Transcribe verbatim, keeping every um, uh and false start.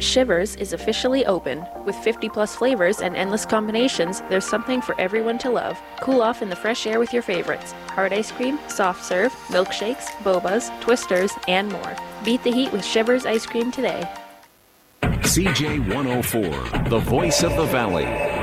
Shivers is officially open. With fifty plus flavors and endless combinations, there's something for everyone to love. Cool off in the fresh air with your favorites. Hard ice cream, soft serve, milkshakes, bobas, twisters, and more. Beat the heat with Shivers ice cream today. C J one oh four, the voice of the Valley.